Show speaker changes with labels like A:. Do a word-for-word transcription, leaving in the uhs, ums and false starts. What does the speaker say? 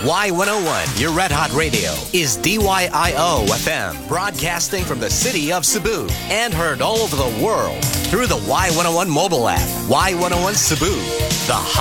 A: Y one oh one, your Red Hot Radio, is D Y I O F M, broadcasting from the city of Cebu and heard all over the world through the Y one oh one mobile app. Y one oh one Cebu, the